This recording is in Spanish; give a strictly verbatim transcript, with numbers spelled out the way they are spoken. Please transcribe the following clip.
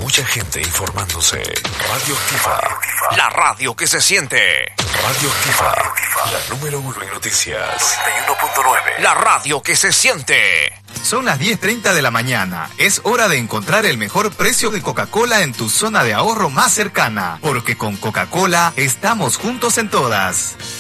mucha gente informándose. Radio Activa, la radio que se siente. Radio Activa, la número uno en noticias. noventa y uno punto nueve, la radio que se siente. Son las diez treinta de la mañana. Es hora de encontrar el mejor precio de Coca-Cola en tu zona de ahorro más cercana. Porque con Coca-Cola estamos juntos en todas.